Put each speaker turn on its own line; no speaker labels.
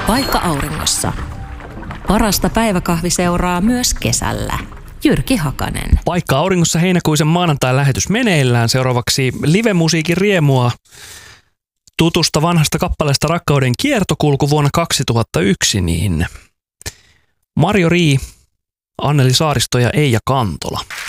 Paikka auringossa. Parasta päiväkahviseuraa myös kesällä. Jyrki Hakanen.
Paikka auringossa heinäkuisen maanantain lähetys meneillään. Seuraavaksi live-musiikin riemua tutusta vanhasta kappaleesta Rakkauden kiertokulku vuonna 2001, niin Marjo Rii, Anneli Saaristo ja Eija Kantola.